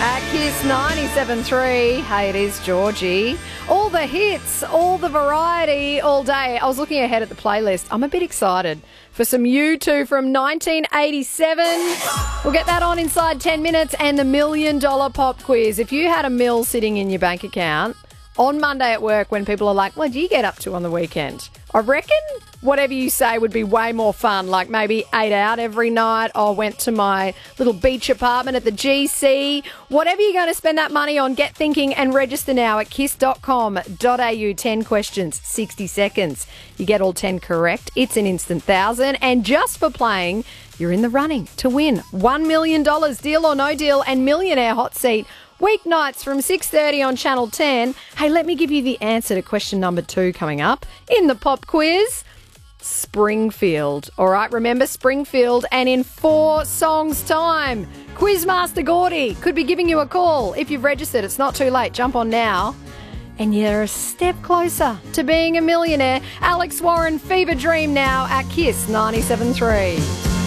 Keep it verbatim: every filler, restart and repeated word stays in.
At Kiss ninety-seven point three, hey, it is Georgie. All the hits, all the variety, all day. I was looking ahead at the playlist. I'm a bit excited for some U two from nineteen eighty-seven. We'll get that on inside ten minutes and the million dollar pop quiz. If you had a mil sitting in your bank account on Monday at work when people are like, what do you get up to on the weekend? I reckon whatever you say would be way more fun, like maybe ate out every night or went to my little beach apartment at the G C. Whatever you're going to spend that money on, get thinking and register now at kiss dot com dot a u. ten questions, sixty seconds. You get all ten correct, it's an instant thousand. And just for playing, you're in the running to win one million dollars, deal or no deal, and millionaire hot seat. Weeknights from six thirty on Channel ten. Hey, let me give you the answer to question number two coming up in the pop quiz. Springfield. All right, remember Springfield, and in four songs' time, Quizmaster Gordy could be giving you a call. If you've registered, it's not too late. Jump on now. And you're a step closer to being a millionaire. Alex Warren, Fever Dream now at Kiss ninety-seven point three.